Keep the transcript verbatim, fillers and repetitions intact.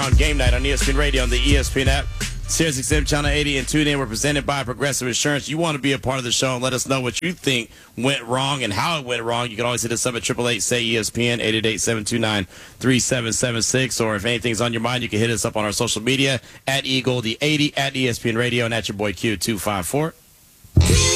on Game Night on E S P N Radio on the E S P N app, Sirius X M Channel eighty, and tune in. We're presented by Progressive Insurance. You want to be a part of the show and let us know what you think went wrong and how it went wrong. You can always hit us up at eight eight eight, S A Y, E S P N, eight eight eight, seven two nine, three seven seven six. Or if anything's on your mind, you can hit us up on our social media at E Goldie eighty, at E S P N Radio, and at your boy Q two five four.